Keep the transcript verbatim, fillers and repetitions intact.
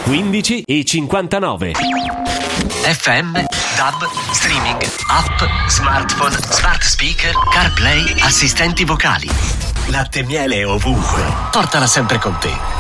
quindici e cinquantanove. F M, D A B, streaming, app, smartphone, smart speaker, CarPlay, assistenti vocali. Latte e miele ovunque. Portala sempre con te.